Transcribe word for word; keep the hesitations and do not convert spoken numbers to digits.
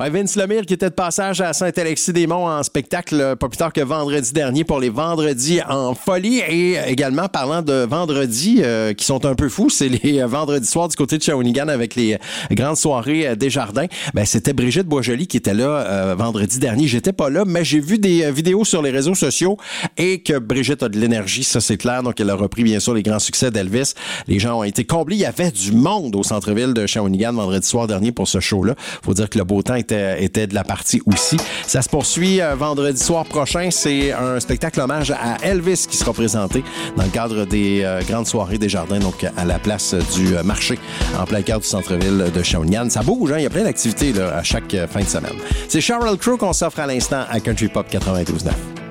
Ouais, Vince Lemire qui était de passage à Saint-Alexis-des-Monts en spectacle pas plus tard que vendredi dernier pour les Vendredis en folie. Et également, parlant de vendredis euh, qui sont un peu fous, c'est les vendredis soirs du côté de Shawinigan avec les grandes soirées euh, Desjardins. Ben, c'était Brigitte Boisjoli qui était là euh, vendredi dernier. J'étais pas là, mais j'ai vu des euh, vidéos sur les réseaux sociaux et que Brigitte a de l'énergie, ça c'est clair. Donc, elle a repris bien sûr les grands succès d'Elvis. Les gens ont été comblés. Il y avait du monde au centre-ville de Shawinigan vendredi soir dernier pour ce show-là. Faut dire que le beau temps était, était de la partie aussi. Ça se poursuit euh, vendredi soir prochain. C'est un spectacle hommage à Elvis qui sera présenté dans le cadre des euh, grandes soirées Desjardins, donc à la place du euh, marché en plein cœur du centre-ville de Shawinigan. Ça bouge, hein? Il y a plein d'activités là, à chaque euh, fin de semaine. C'est Sheryl Crow qu'on s'offre à l'instant à Country Pop quatre-vingt-douze neuf.